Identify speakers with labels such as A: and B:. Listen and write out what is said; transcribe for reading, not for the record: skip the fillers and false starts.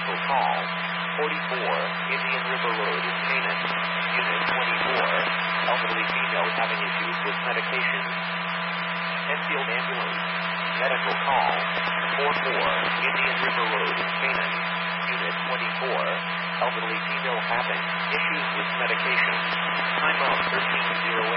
A: medical call. 44, Indian River Road, Canaan. Unit 24, elderly female having issues with medication. Enfield Ambulance, medical call. 44, Indian River Road, Canaan. Unit 24, elderly female having issues with medication. Time out 1308.